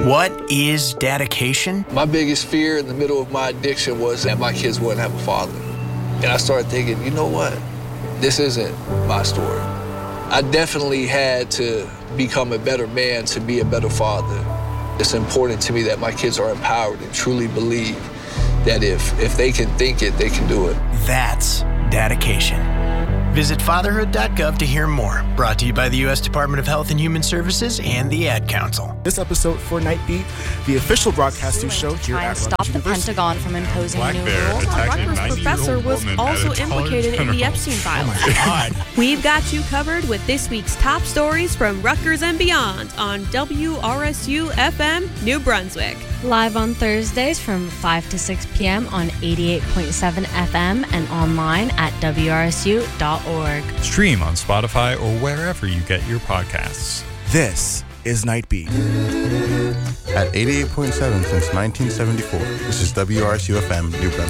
What is dedication? My biggest fear in the middle of my addiction was that my kids wouldn't have a father. And I started thinking, you know what? This isn't my story. I definitely had to become a better man to be a better father. It's important to me that my kids are empowered and truly believe that if they can think it, they can do it. That's dedication. Visit fatherhood.gov to hear more. Brought to you by the U.S. Department of Health and Human Services and the Ad Council. This episode for Nightbeat, the official broadcasting show here at Rutgers Stop University. the Pentagon from imposing new rules. A Rutgers professor was also implicated in the Epstein files. We've got you covered with this week's top stories from Rutgers and beyond on WRSU FM New Brunswick. Live on Thursdays from 5 to 6 p.m. on 88.7 FM and online at WRSU.org. Stream on Spotify or wherever you get your podcasts. This is Nightbeat. At 88.7 since 1974, this is WRSU FM New Brunswick.